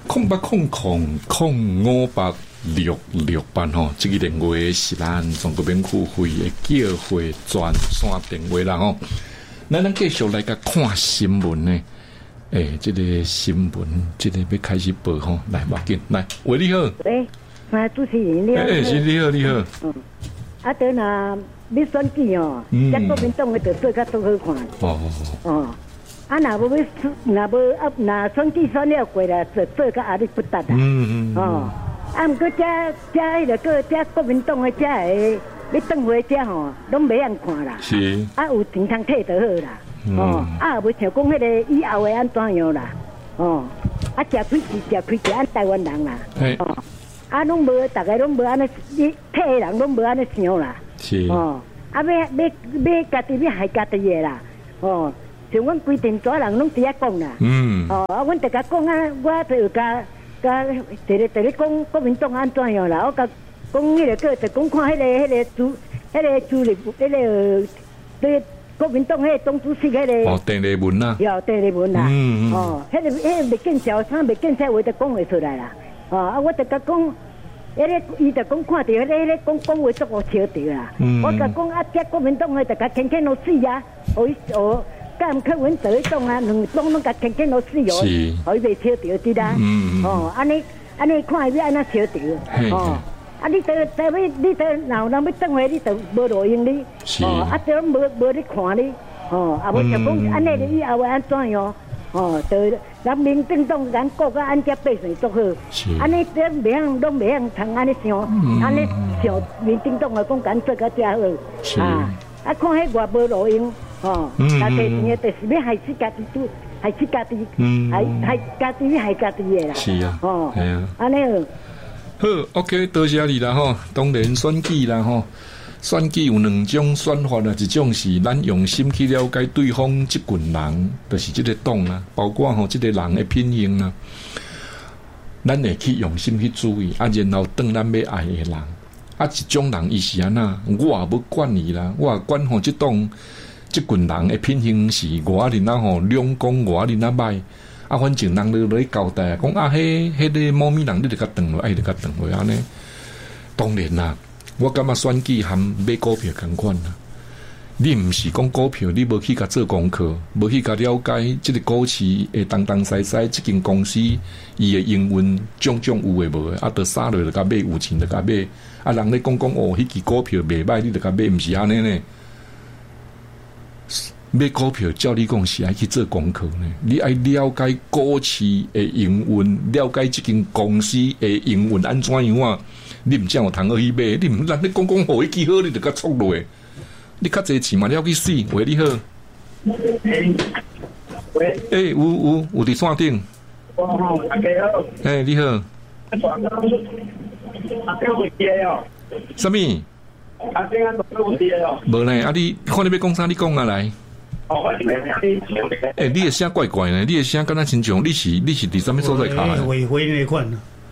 0800058668吼，这个电话是咱中国免付费的叫会专线电话啦吼。咱继续来甲看新闻呢。这个新闻，这个要开始报吼，来，马紧来，喂，你好。 喂，主持人你好。 是你好，你好。 等那要选举哦，咱国民党的就做甲都好看。若选举选了过啦，就做甲压力不达啦。毋过遮迄个遮国民党的遮个要转回遮吼，拢袂晓看啦。 是。 有钱通摕就好啦。无像讲迄个以后会安怎样啦？食亏是按台湾人啦。拢无，大家拢无安尼，你退的人拢无安尼想啦。 是。 要家己要害家己的啦。像阮规定遮人拢伫遐讲啦。阮大家讲啊，我就甲直咧讲国民党安怎样啦。我甲讲迄个个就讲看迄个主力对。国民党迄个党主席迄个郑丽文啦， 郑丽文啦，迄个袂见笑，啥袂见笑话就讲会出来啦。我就甲讲，伊就讲看到迄个讲话足好笑着啦。我甲讲遮国民党的就甲轻轻落死啊，互伊甲毋去阮做迄种啊，两党拢甲轻轻落死哦，互伊袂笑着滴啦。安尼看伊要安怎笑着。你到闹人要转回，你就无路用你。这拢无你看你。无就讲安尼，以后会安怎样？就咱民进党咱国家安遮百姓足好。安尼这拢袂晓通安尼想，安尼想民进党来讲，咱做甲遮好。看迄外无路用，但是钱就是要害死家己，害死家己，害家己害家己的啦。 是啊。系啊。 安尼。 好 ，OK， 多谢你啦吼。当然选举啦吼，选举有两种选法啦，一种是咱用心去了解对方这群人，就是这个党啦，包括吼这个人的品性啦，咱会去用心去注意，然后当咱要爱的人，一种人伊是安那，我也不管伊啦，我也管吼这党这群人的品性是我哩那吼两公我哩那歹。反正人就来交代，讲迄个某咪人，你就甲断落，就甲断落安尼。当然啦，我感觉选举含买股票同款啦。你毋是讲股票，你无去甲做功课，无去甲了解即个股市会东西，即间公司伊的营运种有诶无诶，就杀落就甲买，有钱就甲买。人咧讲迄支股票袂歹，你就甲买，毋是安尼呢？买股票，照你讲是爱去做功课呢。你爱了解股市的营运，了解这间公司的营运安怎样啊？你唔这样有通去买，你唔人你讲好一支好，你就甲错落。你较济钱嘛了去死。喂，你好。喂。有伫线顶。大家好。你好。什么？无呢？你看你要讲啥？你讲啊来。你的声怪怪呢，你的声敢若亲像你是伫啥物所在卡的？ 违规那款。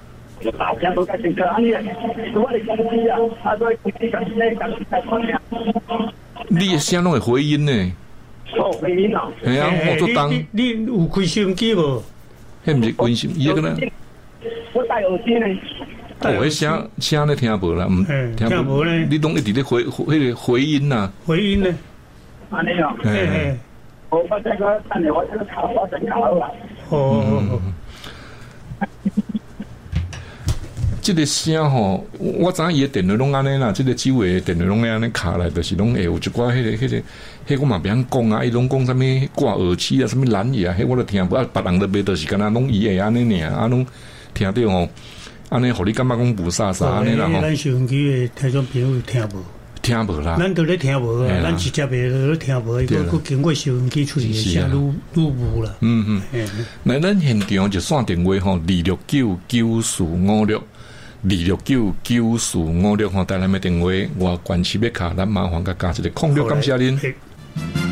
你的声拢会回音呢。 回音啊！ 系啊，我做当。 你有开收音机无？ 迄毋是关心，伊个呢？ 我戴耳机呢。 迄声咧听无啦， 听无呢？ 你拢一直咧迄个回音呐？ 回音呢？ 安尼哦，我这个等下我这个考我真考啦。 这个声吼，我知影伊的电脑拢安尼啦，这个周围的电脑拢安尼卡来，就是拢会有一寡迄我嘛袂晓讲啊，伊拢讲啥物挂耳机啊，啥物蓝牙，迄我都听无，别人都袂，就是敢若拢伊会安尼尔，拢听到吼，安尼互你感觉讲无啥啥安尼啦吼。 咱收音机的听众朋友听无？ 听无啦， 咱都咧听无啊，咱直接袂咧听无，伊个经过收音机处理一下，愈无啦。 那咱现场就线电话吼，2699456。2699456吼，带来的电话，我关系要卡，咱麻烦甲加一个06，感谢您。